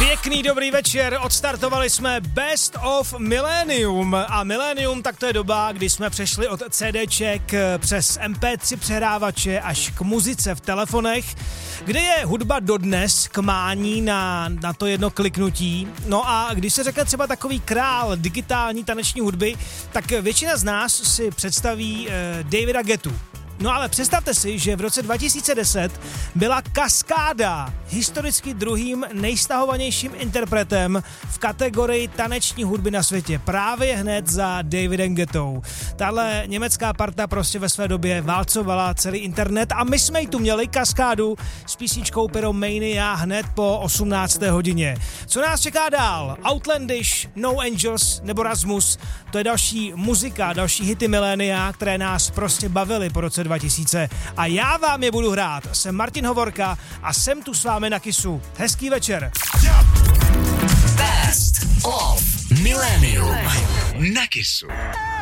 Pěkný dobrý večer, odstartovali jsme Best of Millennium a Millennium tak to je doba, kdy jsme přešli od CDček přes MP3 přehrávače až k muzice v telefonech, kde je hudba dodnes k mání na to jedno kliknutí. No a když se řekne třeba takový král digitální taneční hudby, tak většina z nás si představí Davida Guettu. No ale představte si, že v roce 2010 byla Kaskáda historicky druhým nejstahovanějším interpretem v kategorii taneční hudby na světě. Právě hned za Davidem Guettou. Tahle německá parta prostě ve své době válcovala celý internet a my jsme ji tu měli, Kaskádu, s písničkou Pyromania hned po 18. hodině. Co nás čeká dál? Outlandish, No Angels nebo Rasmus, to je další muzika, další hity milénia, které nás prostě bavily po roce 2000. A já vám je budu hrát. Jsem Martin Hovorka a jsem tu s vámi na Kissu. Hezký večer. Best of Millennium na Kissu.